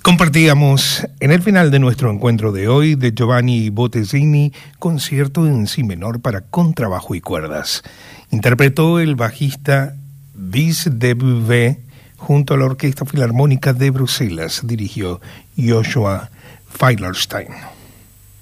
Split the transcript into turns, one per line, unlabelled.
Compartíamos en el final de nuestro encuentro de hoy de Giovanni Bottesini, concierto en si menor para contrabajo y cuerdas. Interpretó el bajista Bis de Beauvais junto a la Orquesta Filarmónica de Bruselas, dirigió Joshua Feilerstein.